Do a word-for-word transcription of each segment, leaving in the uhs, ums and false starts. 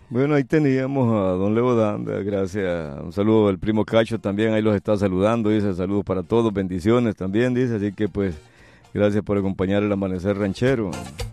Bueno, ahí teníamos a don Leodán, gracias. Un saludo al primo Cacho también, ahí los está saludando, dice saludos para todos, bendiciones también, dice, así que pues gracias por acompañar el amanecer ranchero.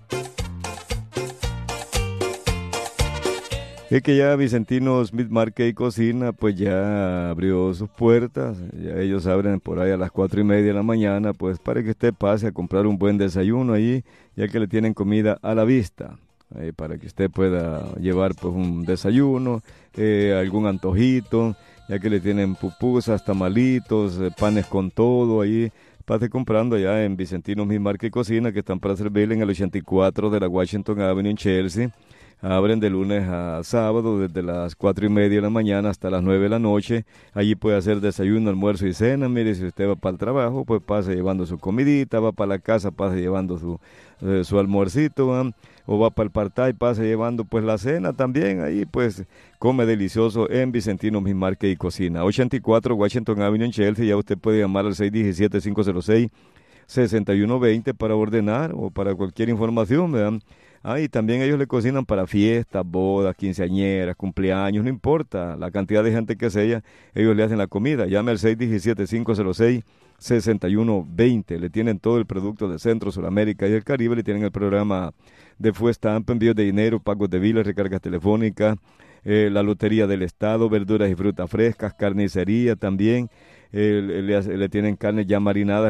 Es que ya Vicentino Smith Market y Cocina pues ya abrió sus puertas, ya ellos abren por ahí a las cuatro y media de la mañana, pues para que usted pase a comprar un buen desayuno allí, ya que le tienen comida a la vista. Eh, para que usted pueda llevar pues un desayuno, eh, algún antojito, ya que le tienen pupusas, tamalitos, eh, panes con todo ahí. Pase comprando allá en Vicentino Mi Marca y Cocina, que están para servirle en el ochenta y cuatro de la Washington Avenue en Chelsea. Abren de lunes a sábado desde las cuatro y media de la mañana hasta las nueve de la noche. Allí puede hacer desayuno, almuerzo y cena. Mire, si usted va para el trabajo, pues pase llevando su comidita, va para la casa, pase llevando su, eh, su almuercito, ¿va? O va para el party, pase llevando pues la cena también. Ahí pues come delicioso en Vicentino Mi Market y Cocina. ochenta y cuatro Washington Avenue en Chelsea. Ya usted puede llamar al seis uno siete, cinco cero seis, seis uno dos cero para ordenar o para cualquier información, ¿verdad? Ah, y también ellos le cocinan para fiestas, bodas, quinceañeras, cumpleaños, no importa la cantidad de gente que sea, ellos le hacen la comida. Llame al seis uno siete, cinco cero seis, seis uno dos cero. Le tienen todo el producto de Centro, Sudamérica y el Caribe. Le tienen el programa de Fuestamp, envíos de dinero, pagos de biles, recargas telefónicas, eh, la Lotería del Estado, verduras y frutas frescas, carnicería también. Eh, le, le, le tienen carnes ya marinadas.